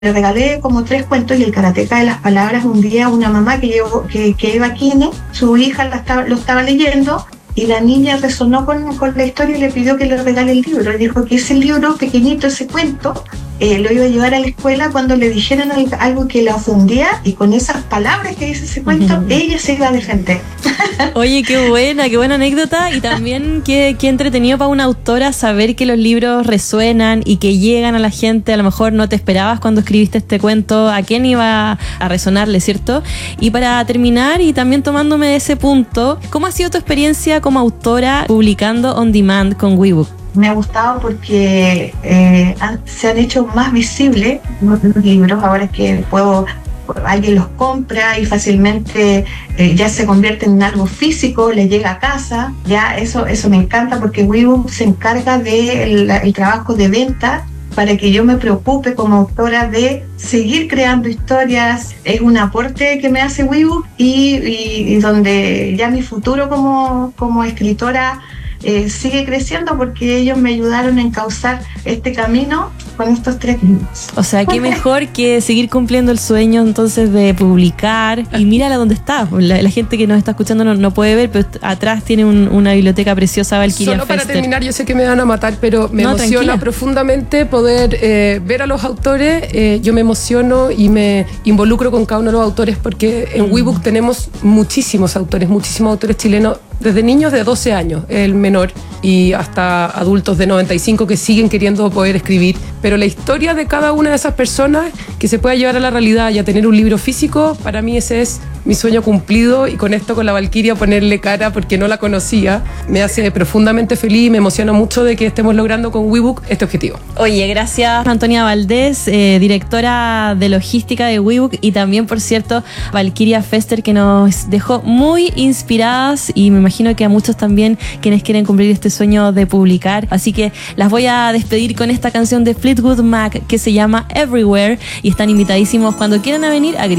Le regalé como 3 cuentos y el Karateka de las palabras. Un día una mamá que iba a Kine, su hija lo estaba leyendo y la niña resonó con la historia y le pidió que le regale el libro. Le dijo que ese libro pequeñito, ese cuento, lo iba a llevar a la escuela cuando le dijeran algo que la ofendía, y con esas palabras que dice ese cuento, ella se iba a defender. Oye, qué buena anécdota, y también qué entretenido para una autora saber que los libros resuenan y que llegan a la gente. A lo mejor no te esperabas cuando escribiste este cuento a quién iba a resonarle, ¿cierto? Y para terminar, y también tomándome de ese punto, ¿cómo ha sido tu experiencia como autora publicando on demand con WeBook? Me ha gustado porque se han hecho más visibles los libros. Ahora es que alguien los compra y fácilmente ya se convierte en algo físico, le llega a casa. Ya eso me encanta, porque WeBook se encarga del trabajo de venta para que yo me preocupe como autora de seguir creando historias. Es un aporte que me hace WeBook y donde ya mi futuro como escritora sigue creciendo, porque ellos me ayudaron a encauzar este camino con estos 3 libros. O sea, qué mejor que seguir cumpliendo el sueño entonces de publicar. Y mírala dónde está. La gente que nos está escuchando no puede ver, pero atrás tiene una biblioteca preciosa, Valkyria Solo Fester. Para terminar, yo sé que me van a matar, pero me emociona profundamente poder ver a los autores. Yo me emociono y me involucro con cada uno de los autores, porque en WeBook tenemos muchísimos autores chilenos, desde niños de 12 años, el menor, y hasta adultos de 95 que siguen queriendo poder escribir. Pero la historia de cada una de esas personas que se pueda llevar a la realidad y a tener un libro físico, para mí ese es mi sueño cumplido. Y con esto, con la Valkyria, ponerle cara porque no la conocía, me hace profundamente feliz y me emociona mucho de que estemos logrando con WeBook este objetivo. Oye, gracias Antonia Valdés, directora de logística de WeBook, y también, por cierto, Valkyria Fester, que nos dejó muy inspiradas, y me imagino que a muchos también, quienes quieren cumplir este sueño de publicar. Así que las voy a despedir con esta canción de Fleetwood Mac que se llama Everywhere, y están invitadísimos cuando quieran a venir a